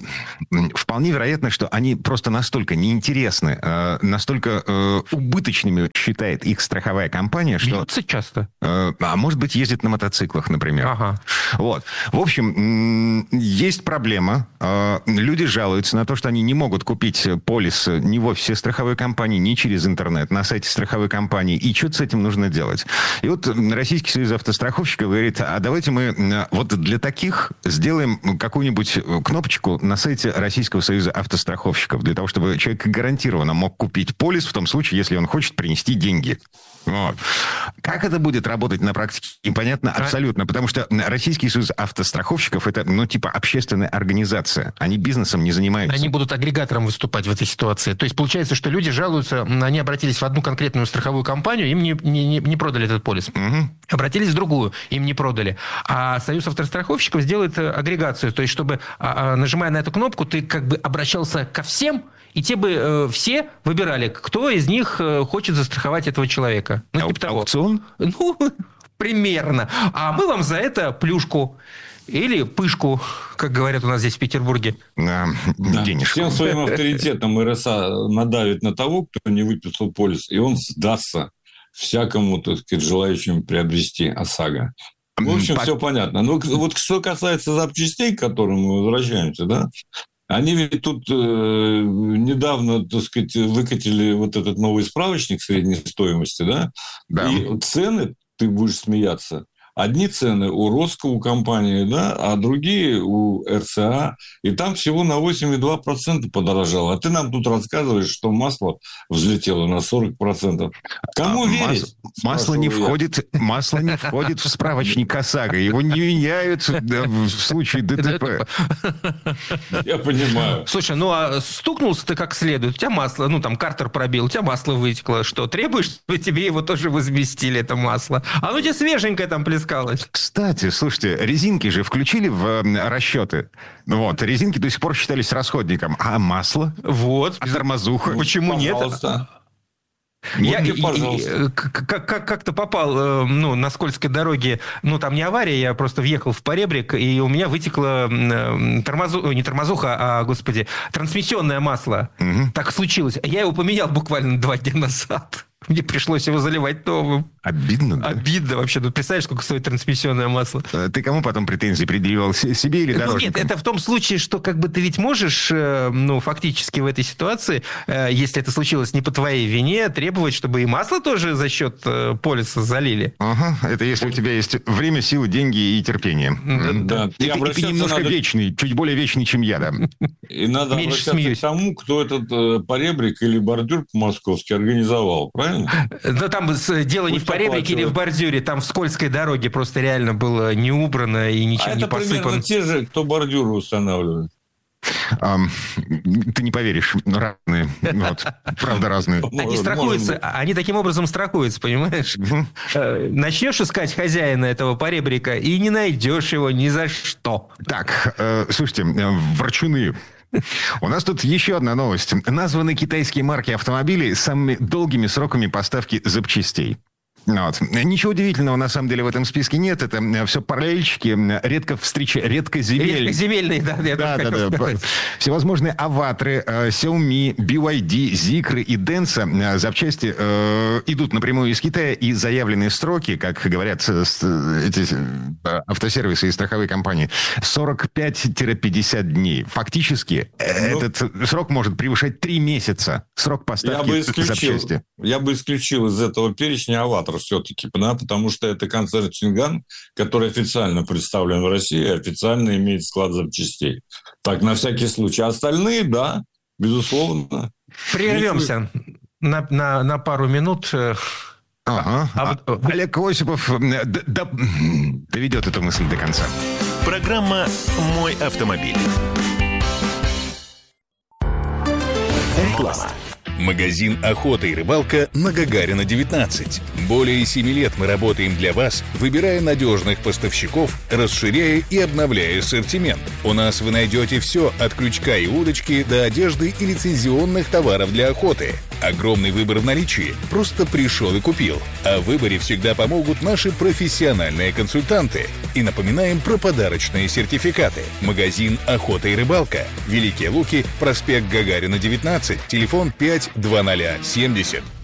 Вполне вероятно, что они просто настолько неинтересны, настолько убыточными считают их страховая компания, что... Бьются часто? А может быть, ездит на мотоциклах, например. Ага. Вот. В общем, есть проблема. Люди жалуются на то, что они не могут купить полис ни в офисе страховой компании, ни через интернет, на сайте страховой компании. И что-то с этим нужно делать. И вот Российский союз автостраховщиков говорит, а давайте мы вот для таких сделаем какую-нибудь кнопочку на сайте Российского союза автостраховщиков, для того, чтобы человек гарантированно мог купить полис в том случае, если он хочет принести деньги. Вот. Как это будет работать на практике, непонятно абсолютно, потому что Российский союз автостраховщиков это, типа общественная организация. Они бизнесом не занимаются. Они будут агрегатором выступать в этой ситуации. То есть получается, что люди жалуются, они обратились в одну конкретную страховую компанию, им не продали этот полис. Угу. Обратились в другую, им не продали. А союз автостраховщиков сделает агрегацию. То есть, чтобы, нажимая на эту кнопку, ты как бы обращался ко всем, и те бы все выбирали, кто из них хочет застраховать этого человека. Типа аукцион? Примерно. А мы вам за это плюшку или пышку, как говорят у нас здесь в Петербурге. Денежку. Всем своим авторитетом РСА надавит на того, кто не выписал полис, и он сдастся всякому, так сказать, желающему приобрести ОСАГО. В общем, все понятно. Но вот что касается запчастей, к которым мы возвращаемся, да, они ведь тут недавно, так сказать, выкатили вот этот новый справочник средней стоимости, да? Да. И цены, ты будешь смеяться, одни цены у Роско, у компании, да, а другие у РСА. И там всего на 8,2% подорожало. А ты нам тут рассказываешь, что масло взлетело на 40%. Кому верить? Масло не входит в справочник ОСАГО. Его не меняют в случае ДТП. Я понимаю. Слушай, а стукнулся ты как следует. У тебя масло, там картер пробил, у тебя масло вытекло. Что, требуешь, чтобы тебе его тоже возместили, это масло? Оно тебе свеженькое там плескалось. Кстати, слушайте, резинки же включили в расчеты. Вот, резинки до сих пор считались расходником. А масло? Вот. А тормозуха? Почему нет? Я как-то попал на скользкой дороге, там не авария, я просто въехал в поребрик, и у меня вытекло трансмиссионное масло. Угу. Так случилось. Я его поменял буквально 2 дня назад. Мне пришлось его заливать новым. Обидно, да? Обидно вообще. Представляешь, сколько стоит трансмиссионное масло? Ты кому потом претензии предъявлял? Себе или дорожнику? Нет, это в том случае, что ты ведь можешь, фактически в этой ситуации, если это случилось не по твоей вине, требовать, чтобы и масло тоже за счет полиса залили. Ага, это если у тебя есть время, силы, деньги и терпение. Да. И ты немножко вечный, чуть более вечный, чем я, да. И надо обращаться к тому, кто этот поребрик или бордюр по-московски организовал, правильно? Да там дело не в поребрике или в бордюре, там в скользкой дороге просто реально было не убрано и ничем не посыпано. Это примерно те же, кто бордюры устанавливает. Ты не поверишь, разные. Правда, разные. Они страхуются, они таким образом страхуются, понимаешь? Начнешь искать хозяина этого поребрика и не найдешь его ни за что. Так, слушайте, ворчуны. У нас тут еще одна новость. Названы китайские марки автомобилей с самыми долгими сроками поставки запчастей. Вот. Ничего удивительного, на самом деле, в этом списке нет. Это все параллельщики, редкоземельные. Да. Всевозможные аватры, Xiaomi, BYD, Zikr и Denso. Запчасти идут напрямую из Китая, и заявленные сроки, как говорят эти автосервисы и страховые компании, 45-50 дней. Фактически этот срок может превышать 3 месяца. Срок поставки запчасти. Я бы исключил из этого перечня аватар все-таки, потому что это концерн Чинган, который официально представлен в России, официально имеет склад запчастей. Так, на всякий случай. Остальные, да, безусловно. Прервемся на пару минут. Олег Осипов доведет эту мысль до конца. Программа «Мой автомобиль». Реклама. Магазин «Охота и рыбалка» на Гагарина, 19. Более 7 лет мы работаем для вас, выбирая надежных поставщиков, расширяя и обновляя ассортимент. У нас вы найдете все от крючка и удочки до одежды и лицензионных товаров для охоты. Огромный выбор в наличии. Просто пришел и купил. О выборе всегда помогут наши профессиональные консультанты. И напоминаем про подарочные сертификаты. Магазин «Охота и рыбалка». Великие Луки, проспект Гагарина, 19. Телефон 52070.